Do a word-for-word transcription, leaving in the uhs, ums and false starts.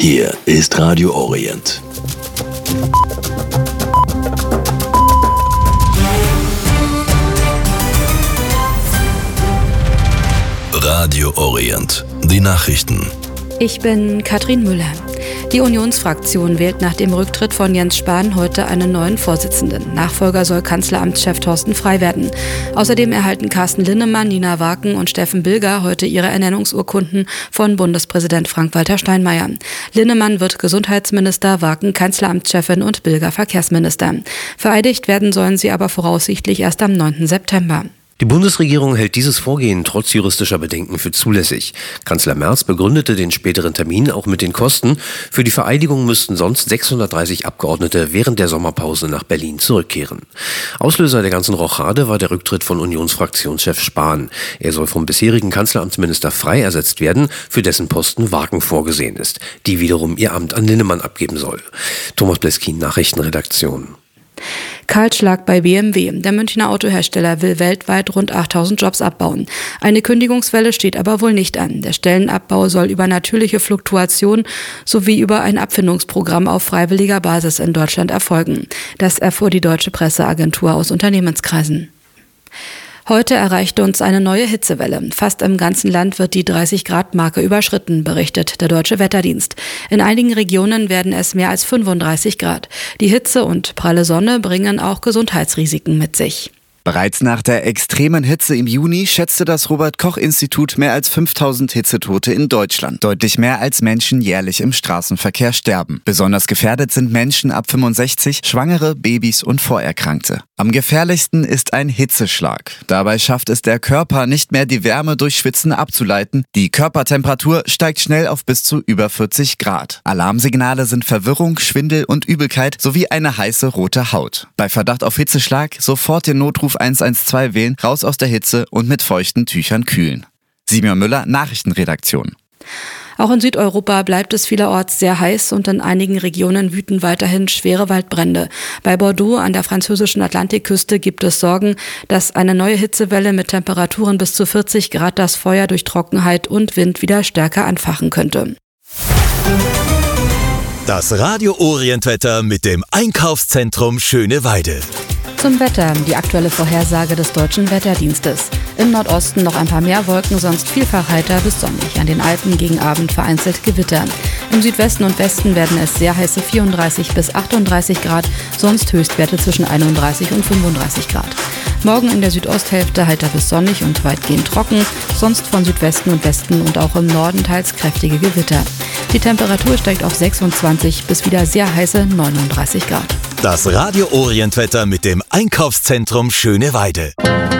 Hier ist Radio Orient. Radio Orient. Die Nachrichten. Ich bin Katrin Müller. Die Unionsfraktion wählt nach dem Rücktritt von Jens Spahn heute einen neuen Vorsitzenden. Nachfolger soll Kanzleramtschef Thorsten Frey werden. Außerdem erhalten Carsten Linnemann, Nina Waken und Steffen Bilger heute ihre Ernennungsurkunden von Bundespräsident Frank-Walter Steinmeier. Linnemann wird Gesundheitsminister, Waken Kanzleramtschefin und Bilger Verkehrsminister. Vereidigt werden sollen sie aber voraussichtlich erst am neunten September. Die Bundesregierung hält dieses Vorgehen trotz juristischer Bedenken für zulässig. Kanzler Merz begründete den späteren Termin auch mit den Kosten. Für die Vereidigung müssten sonst sechshundertdreißig Abgeordnete während der Sommerpause nach Berlin zurückkehren. Auslöser der ganzen Rochade war der Rücktritt von Unionsfraktionschef Spahn. Er soll vom bisherigen Kanzleramtsminister Frey ersetzt werden, für dessen Posten Waken vorgesehen ist, die wiederum ihr Amt an Linnemann abgeben soll. Thomas Bleskin, Nachrichtenredaktion. Kahlschlag bei B M W. Der Münchner Autohersteller will weltweit rund achttausend Jobs abbauen. Eine Kündigungswelle steht aber wohl nicht an. Der Stellenabbau soll über natürliche Fluktuation sowie über ein Abfindungsprogramm auf freiwilliger Basis in Deutschland erfolgen. Das erfuhr die deutsche Presseagentur aus Unternehmenskreisen. Heute erreichte uns eine neue Hitzewelle. Fast im ganzen Land wird die dreißig Grad Marke überschritten, berichtet der Deutsche Wetterdienst. In einigen Regionen werden es mehr als fünfunddreißig Grad. Die Hitze und pralle Sonne bringen auch Gesundheitsrisiken mit sich. Bereits nach der extremen Hitze im Juni schätzte das Robert-Koch-Institut mehr als fünftausend Hitzetote in Deutschland. Deutlich mehr als Menschen jährlich im Straßenverkehr sterben. Besonders gefährdet sind Menschen ab fünfundsechzig, Schwangere, Babys und Vorerkrankte. Am gefährlichsten ist ein Hitzeschlag. Dabei schafft es der Körper nicht mehr, die Wärme durch Schwitzen abzuleiten. Die Körpertemperatur steigt schnell auf bis zu über vierzig Grad. Alarmsignale sind Verwirrung, Schwindel und Übelkeit sowie eine heiße rote Haut. Bei Verdacht auf Hitzeschlag sofort den Notruf eins eins zwei wählen, raus aus der Hitze und mit feuchten Tüchern kühlen. Simon Müller, Nachrichtenredaktion. Auch in Südeuropa bleibt es vielerorts sehr heiß und in einigen Regionen wüten weiterhin schwere Waldbrände. Bei Bordeaux an der französischen Atlantikküste gibt es Sorgen, dass eine neue Hitzewelle mit Temperaturen bis zu vierzig Grad das Feuer durch Trockenheit und Wind wieder stärker anfachen könnte. Das Radio Orient Wetter mit dem Einkaufszentrum Schöneweide. Zum Wetter, die aktuelle Vorhersage des Deutschen Wetterdienstes. Im Nordosten noch ein paar mehr Wolken, sonst vielfach heiter bis sonnig. An den Alpen gegen Abend vereinzelt Gewitter. Im Südwesten und Westen werden es sehr heiße vierunddreißig bis achtunddreißig Grad, sonst Höchstwerte zwischen einunddreißig und fünfunddreißig Grad. Morgen in der Südosthälfte heiter bis sonnig und weitgehend trocken, sonst von Südwesten und Westen und auch im Norden teils kräftige Gewitter. Die Temperatur steigt auf sechsundzwanzig bis wieder sehr heiße neununddreißig Grad. Das Radio Orient Wetter mit dem Einkaufszentrum Schöneweide.